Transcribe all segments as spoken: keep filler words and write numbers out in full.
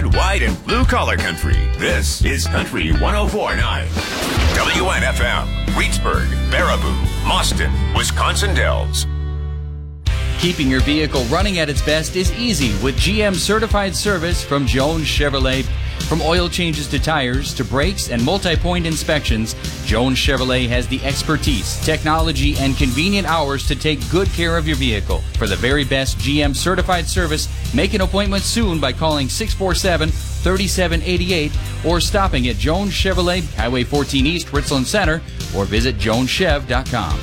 red, white, and blue collar country. This is Country one oh four point nine. W N F M, Reedsburg, Baraboo, Mauston, Wisconsin Dells. Keeping your vehicle running at its best is easy with G M certified service from Jones Chevrolet. From oil changes to tires to brakes and multi-point inspections, Jones Chevrolet has the expertise, technology, and convenient hours to take good care of your vehicle. For the very best G M certified service, make an appointment soon by calling six four seven, three seven eight eight or stopping at Jones Chevrolet, Highway fourteen East, Richland Center, or visit jones chev dot com.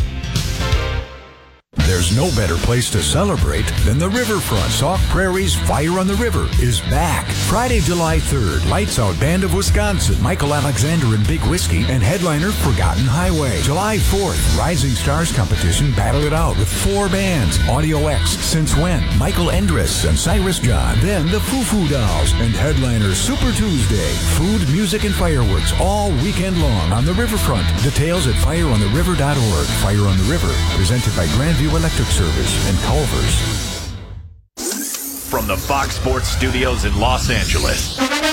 There's no better place to celebrate than the riverfront. Sauk Prairie's Fire on the River is back. Friday, July third, Lights Out Band of Wisconsin, Michael Alexander and Big Whiskey, and headliner Forgotten Highway. July fourth, Rising Stars Competition Battle It Out with four bands. Audio X, Since When, Michael Endress, and Cyrus John. Then the Foo Foo Dolls, and headliner Super Tuesday. Food, music, and fireworks all weekend long on the riverfront. Details at fire on the river dot org. Fire on the River, presented by Grandview Electric Service and Culver's. From the Fox Sports Studios in Los Angeles,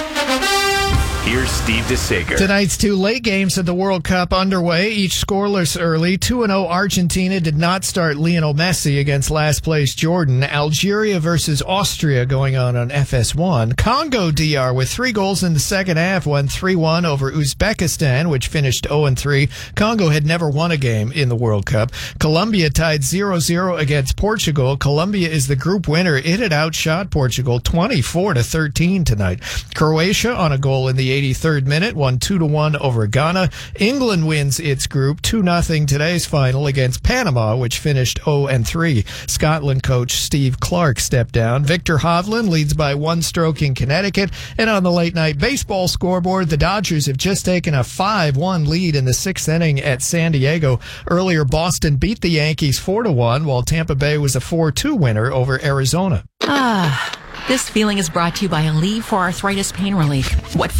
here's Steve DeSager. Tonight's two late games of the World Cup underway, each scoreless early. two and oh Argentina did not start Lionel Messi against last place Jordan. Algeria versus Austria going on on F S one. Congo D R with three goals in the second half won three one over Uzbekistan, which finished oh and three. Congo had never won a game in the World Cup. Colombia tied zero zero against Portugal. Colombia is the group winner. It had outshot Portugal twenty-four to thirteen tonight. Croatia on a goal in the eighty-third minute won two to one over Ghana. England wins its group two nothing today's final against Panama, which finished oh and three. Scotland coach Steve Clark stepped down. Victor Hovland leads by one stroke in Connecticut. And on the late night baseball scoreboard, the Dodgers have just taken a five one lead in the sixth inning at San Diego. Earlier, Boston beat the Yankees four to one, while Tampa Bay was a four two winner over Arizona. Ah, this feeling is brought to you by Aleve for Arthritis Pain Relief. What